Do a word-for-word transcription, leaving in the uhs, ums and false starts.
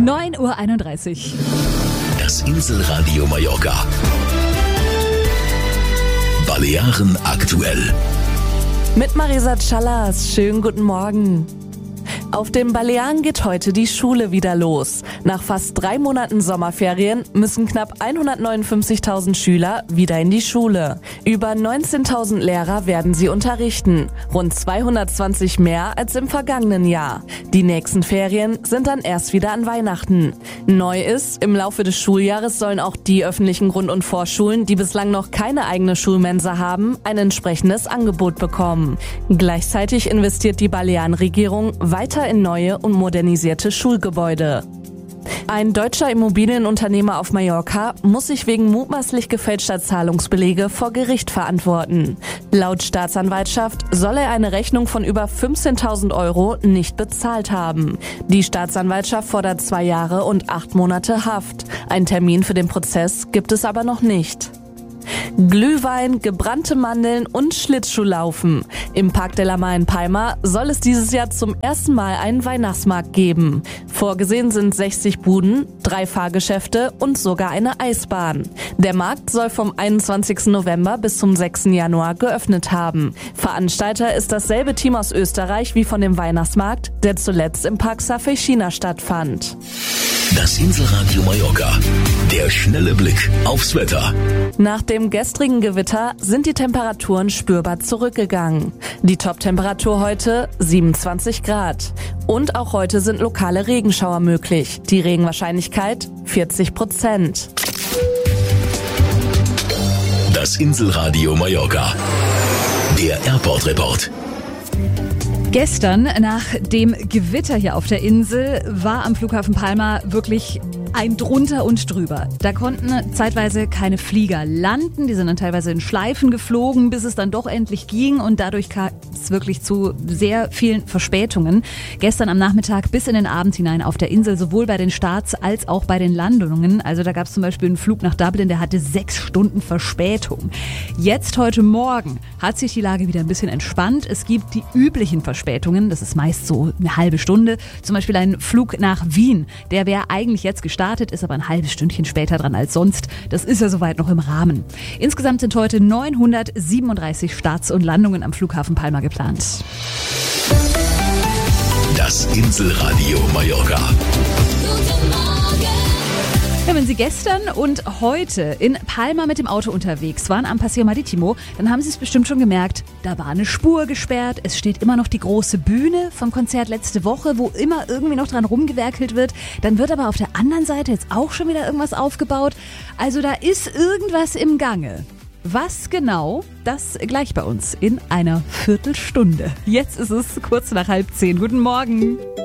neun Uhr einunddreißig. Das Inselradio Mallorca. Balearen aktuell. Mit Marisa Callas. Schönen guten Morgen. Auf den Balearen geht heute die Schule wieder los. Nach fast drei Monaten Sommerferien müssen knapp hundertneunundfünfzigtausend Schüler wieder in die Schule. Über neunzehntausend Lehrer werden sie unterrichten. Rund zweihundertzwanzig mehr als im vergangenen Jahr. Die nächsten Ferien sind dann erst wieder an Weihnachten. Neu ist, im Laufe des Schuljahres sollen auch die öffentlichen Grund- und Vorschulen, die bislang noch keine eigene Schulmensa haben, ein entsprechendes Angebot bekommen. Gleichzeitig investiert die Balearenregierung weiter in neue und modernisierte Schulgebäude. Ein deutscher Immobilienunternehmer auf Mallorca muss sich wegen mutmaßlich gefälschter Zahlungsbelege vor Gericht verantworten. Laut Staatsanwaltschaft soll er eine Rechnung von über fünfzehntausend Euro nicht bezahlt haben. Die Staatsanwaltschaft fordert zwei Jahre und acht Monate Haft. Ein Termin für den Prozess gibt es aber noch nicht. Glühwein, gebrannte Mandeln und Schlittschuhlaufen. Im Parc de la Mar in Palma soll es dieses Jahr zum ersten Mal einen Weihnachtsmarkt geben. Vorgesehen sind sechzig Buden, drei Fahrgeschäfte und sogar eine Eisbahn. Der Markt soll vom einundzwanzigsten November bis zum sechsten Januar geöffnet haben. Veranstalter ist dasselbe Team aus Österreich wie von dem Weihnachtsmarkt, der zuletzt im Park Safecina stattfand. Das Inselradio Mallorca. Der schnelle Blick aufs Wetter. Nach dem gestrigen Gewitter sind die Temperaturen spürbar zurückgegangen. Die Top-Temperatur heute siebenundzwanzig Grad. Und auch heute sind lokale Regenschauer möglich. Die Regenwahrscheinlichkeit vierzig Prozent. Das Inselradio Mallorca. Der Airport-Report. Gestern, nach dem Gewitter hier auf der Insel, war am Flughafen Palma wirklich ein drunter und drüber. Da konnten zeitweise keine Flieger landen, die sind dann teilweise in Schleifen geflogen, bis es dann doch endlich ging und dadurch kam es wirklich zu sehr vielen Verspätungen. Gestern am Nachmittag bis in den Abend hinein auf der Insel, sowohl bei den Starts als auch bei den Landungen. Also da gab es zum Beispiel einen Flug nach Dublin, der hatte sechs Stunden Verspätung. Jetzt heute Morgen hat sich die Lage wieder ein bisschen entspannt. Es gibt die üblichen Verspätungen, das ist meist so eine halbe Stunde. Zum Beispiel ein Flug nach Wien, der wäre eigentlich jetzt gestartet. Ist aber ein halbes Stündchen später dran als sonst. Das ist ja soweit noch im Rahmen. Insgesamt sind heute neunhundertsiebenunddreißig Starts und Landungen am Flughafen Palma geplant. Das Inselradio Mallorca. Ja, wenn Sie gestern und heute in Palma mit dem Auto unterwegs waren am Paseo Maritimo, dann haben Sie es bestimmt schon gemerkt, da war eine Spur gesperrt, es steht immer noch die große Bühne vom Konzert letzte Woche, wo immer irgendwie noch dran rumgewerkelt wird. Dann wird aber auf der anderen Seite jetzt auch schon wieder irgendwas aufgebaut. Also da ist irgendwas im Gange. Was genau, das gleich bei uns in einer Viertelstunde. Jetzt ist es kurz nach halb zehn. Guten Morgen.